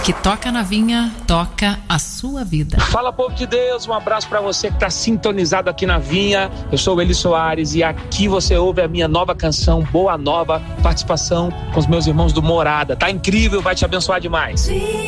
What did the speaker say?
Porque Toca na Vinha, toca a sua vida. Fala, povo de Deus, um abraço pra você que tá sintonizado aqui na Vinha. Eu sou o Eli Soares e aqui você ouve a minha nova canção, Boa Nova, participação com os meus irmãos do Morada. Tá incrível, vai te abençoar demais.